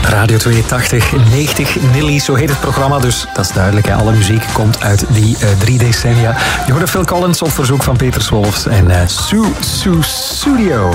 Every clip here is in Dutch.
Radio 82, 90 Nilly, zo heet het programma. Dus dat is duidelijk, hè? Alle muziek komt uit die 3 decennia. Je hoorde Phil Collins op verzoek van Peter Swolfs en Sue Studio.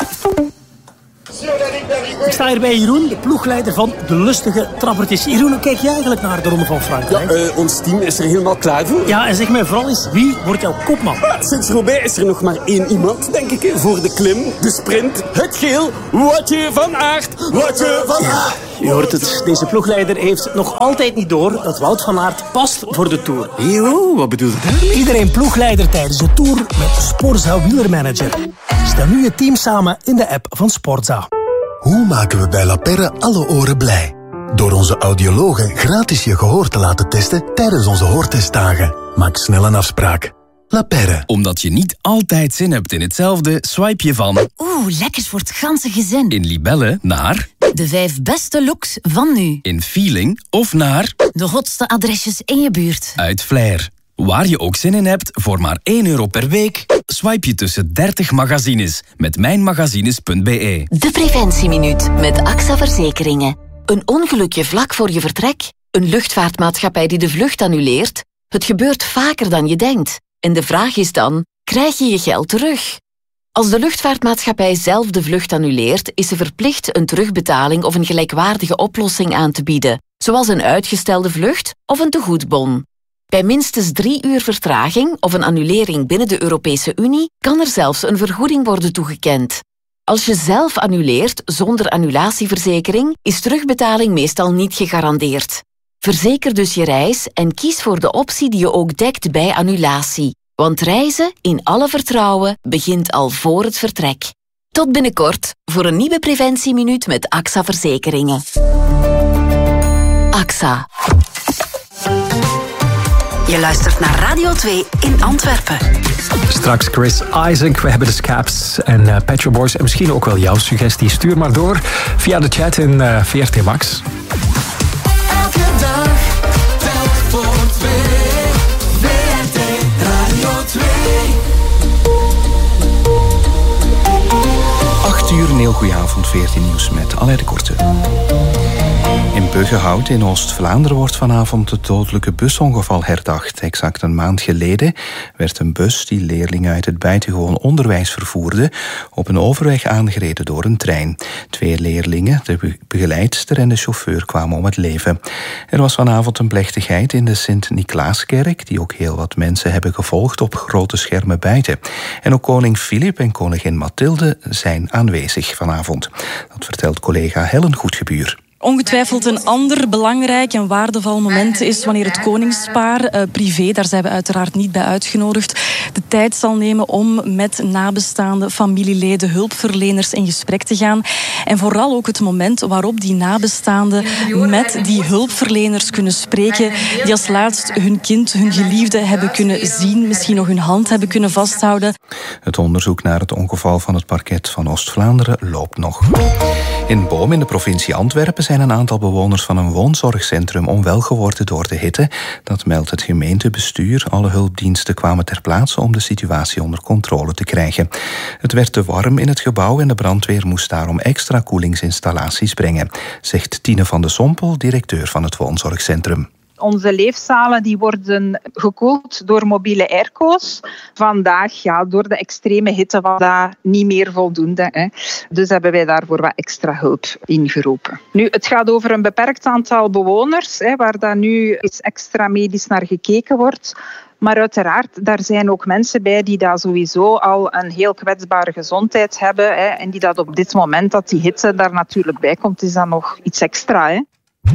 Ik sta hier bij Jeroen, de ploegleider van de lustige trappertjes. Jeroen, hoe kijk jij eigenlijk naar de Ronde van Frankrijk? Ja, ons team is er helemaal klaar voor. Ja, en zeg mij vooral eens, wie wordt jouw kopman? Sinds Roubaix is er nog maar 1 iemand, denk ik, voor de klim, de sprint, het geel. Woutje van Aert, Woutje van Aert. Je hoort het, deze ploegleider heeft nog altijd niet door dat Wout van Aert past voor de Tour. Yo, wat bedoel je daarmee? Iedereen ploegleider tijdens de Tour met Sporza wielermanager. Stel nu je team samen in de app van Sporza. Hoe maken we bij La Perre alle oren blij? Door onze audiologen gratis je gehoor te laten testen tijdens onze hoortestdagen. Maak snel een afspraak. La Perre. Omdat je niet altijd zin hebt in hetzelfde, swipe je van... lekkers voor het ganse gezin. In Libelle naar... De 5 beste looks van nu. In Feeling of naar... De hotste adresjes in je buurt. Uit Flair. Waar je ook zin in hebt, voor maar €1 per week... swipe je tussen 30 magazines met mijnmagazines.be. De Preventieminuut met AXA Verzekeringen. Een ongelukje vlak voor je vertrek? Een luchtvaartmaatschappij die de vlucht annuleert? Het gebeurt vaker dan je denkt. En de vraag is dan, krijg je je geld terug? Als de luchtvaartmaatschappij zelf de vlucht annuleert, is ze verplicht een terugbetaling of een gelijkwaardige oplossing aan te bieden, zoals een uitgestelde vlucht of een tegoedbon. Bij minstens 3 uur vertraging of een annulering binnen de Europese Unie kan er zelfs een vergoeding worden toegekend. Als je zelf annuleert zonder annulatieverzekering, is terugbetaling meestal niet gegarandeerd. Verzeker dus je reis en kies voor de optie die je ook dekt bij annulatie. Want reizen, in alle vertrouwen, begint al voor het vertrek. Tot binnenkort voor een nieuwe Preventieminuut met AXA Verzekeringen. AXA. Je luistert naar Radio 2 in Antwerpen. Straks Chris Isaac, we hebben de Scaps en Pet Shop Boys. En misschien ook wel jouw suggestie. Stuur maar door via de chat in VRT Max. Elke dag, telk voor 2. VRT Radio 2. 8 uur, een heel goeie avond, 14 nieuws met Alain de Korte. In Buggenhout in Oost-Vlaanderen wordt vanavond het dodelijke busongeval herdacht. Exact een maand geleden werd een bus die leerlingen uit het buitengewoon onderwijs vervoerde op een overweg aangereden door een trein. 2 leerlingen, de begeleidster en de chauffeur, kwamen om het leven. Er was vanavond een plechtigheid in de Sint-Niklaaskerk, die ook heel wat mensen hebben gevolgd op grote schermen buiten. En ook koning Filip en koningin Mathilde zijn aanwezig vanavond. Dat vertelt collega Helen Goedgebuur. Ongetwijfeld een ander belangrijk en waardevol moment is wanneer het koningspaar, privé, daar zijn we uiteraard niet bij uitgenodigd, de tijd zal nemen om met nabestaanden, familieleden, hulpverleners in gesprek te gaan. En vooral ook het moment waarop die nabestaanden met die hulpverleners kunnen spreken, die als laatst hun kind, hun geliefde hebben kunnen zien, misschien nog hun hand hebben kunnen vasthouden. Het onderzoek naar het ongeval van het parket van Oost-Vlaanderen loopt nog. In Boom in de provincie Antwerpen zijn een aantal bewoners van een woonzorgcentrum onwel geworden door de hitte. Dat meldt het gemeentebestuur. Alle hulpdiensten kwamen ter plaatse om de situatie onder controle te krijgen. Het werd te warm in het gebouw en de brandweer moest daarom extra koelingsinstallaties brengen, zegt Tine van de Sompel, directeur van het woonzorgcentrum. Onze leefzalen die worden gekoeld door mobiele airco's. Vandaag, door de extreme hitte, was dat niet meer voldoende. Hè. Dus hebben wij daarvoor wat extra hulp ingeroepen. Nu, het gaat over een beperkt aantal bewoners, waar daar nu iets extra medisch naar gekeken wordt. Maar uiteraard, daar zijn ook mensen bij die daar sowieso al een heel kwetsbare gezondheid hebben. En die dat op dit moment dat die hitte daar natuurlijk bij komt, is dat nog iets extra. Hè.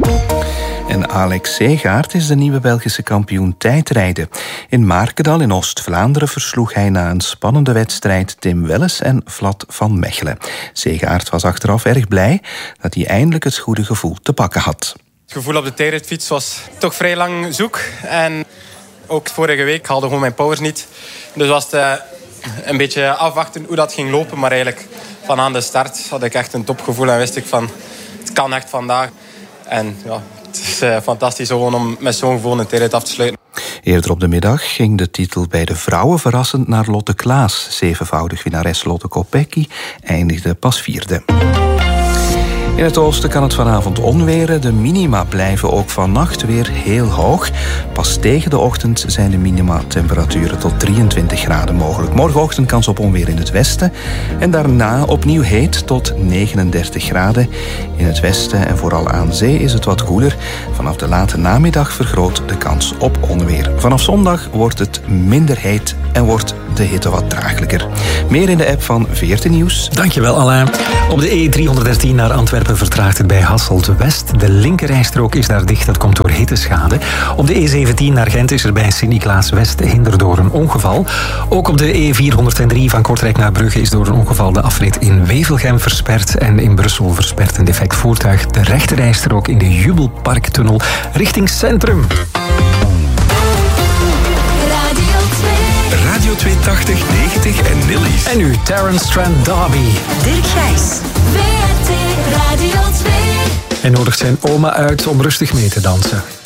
En Alex Segaert is de nieuwe Belgische kampioen tijdrijden. In Markendal in Oost-Vlaanderen versloeg hij na een spannende wedstrijd Tim Welles en Vlad van Mechelen. Segaert was achteraf erg blij dat hij eindelijk het goede gevoel te pakken had. Het gevoel op de tijdritfiets was toch vrij lang zoek. En ook vorige week haalde gewoon mijn powers niet. Dus was het een beetje afwachten hoe dat ging lopen. Maar eigenlijk van aan de start had ik echt een topgevoel en wist ik van het kan echt vandaag. En ja, het is fantastisch gewoon om met zo'n gevoel een tijdrit af te sluiten. Eerder op de middag ging de titel bij de vrouwen verrassend naar Lotte Klaas. 7voudig winnares Lotte Kopecky eindigde pas 4e. In het oosten kan het vanavond onweren. De minima blijven ook vannacht weer heel hoog. Pas tegen de ochtend zijn de minima-temperaturen tot 23 graden mogelijk. Morgenochtend kans op onweer in het westen. En daarna opnieuw heet tot 39 graden. In het westen en vooral aan zee is het wat koeler. Vanaf de late namiddag vergroot de kans op onweer. Vanaf zondag wordt het minder heet en wordt de hitte wat draaglijker. Meer in de app van 14 Nieuws. Dankjewel Alain. Op de E313 naar Antwerpen vertraagt het bij Hasselt-West. De linkerrijstrook is daar dicht, dat komt door hitteschade. Op de E17 naar Gent is er bij Sint-Niklaas-West hinder door een ongeval. Ook op de E403 van Kortrijk naar Brugge is door een ongeval de afrit in Wevelgem versperd. En in Brussel verspert een defect voertuig de rechterrijstrook in de Jubelparktunnel richting Centrum. Radio 280, 90 en Nillies. En nu Terence Trent D'Arby. Dirk Gijs. WRT Radio 2. Hij nodigt zijn oma uit om rustig mee te dansen.